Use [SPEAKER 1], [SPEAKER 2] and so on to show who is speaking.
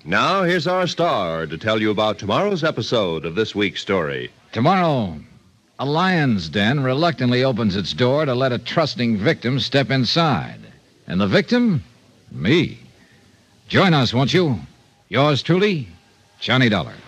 [SPEAKER 1] Now, here's our star to tell you about tomorrow's episode of this week's story.
[SPEAKER 2] Tomorrow, a lion's den reluctantly opens its door to let a trusting victim step inside. And the victim? Me. Join us, won't you? Yours truly, Johnny Dollar.